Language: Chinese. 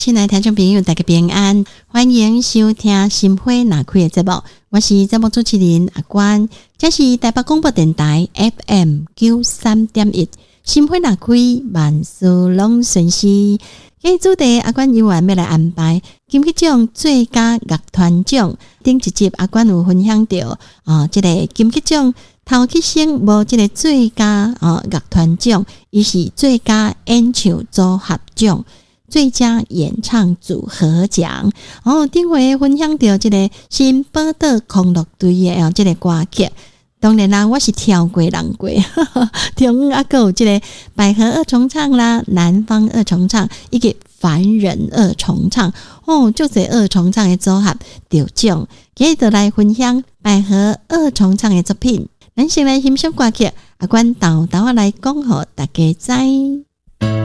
亲爱的听众朋友大家平安，欢迎收听心花若开的节目，我是节目主持人阿关，这是台北广播电台 FM 93.1，心花若开万事拢顺心。今日主题阿关依然要来安排金曲奖最佳乐团奖，顶一集阿关有分享到这个金曲奖头去先无这个最佳乐团奖，伊是最佳演唱组合奖。最佳演唱组合奖，顶回分享到这个新宝岛康乐队的这个歌曲。当然啦，我是跳过人过，中还有这个百合二重唱啦，南方二重唱，以及凡人二重唱，就这二重唱的组合得奖。今日就来分享百合二重唱的作品。咱先来欣赏歌曲，阿关豆豆来讲互大家知。